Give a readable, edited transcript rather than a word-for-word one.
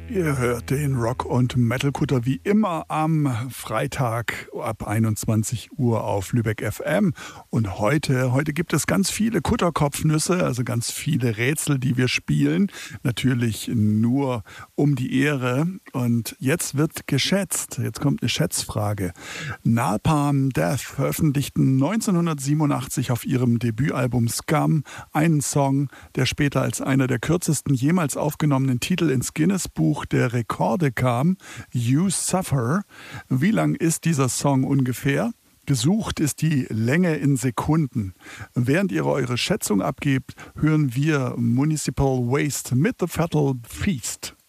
Ihr hört den Rock- und Metal-Kutter wie immer am Freitag ab 21 Uhr auf Lübeck FM. Und heute gibt es ganz viele Kutterkopfnüsse, also ganz viele Rätsel, die wir spielen. Natürlich nur um die Ehre. Und jetzt wird geschätzt. Jetzt kommt eine Schätzfrage. Napalm Death veröffentlichten 1987 auf ihrem Debütalbum Scum einen Song, der später als einer der kürzesten jemals aufgenommenen Titel ins Guinness-Buch der Rekorde kam, You Suffer. Wie lang ist dieser Song ungefähr? Gesucht ist die Länge in Sekunden. Während ihr eure Schätzung abgebt, hören wir Municipal Waste mit The Fatal Feast.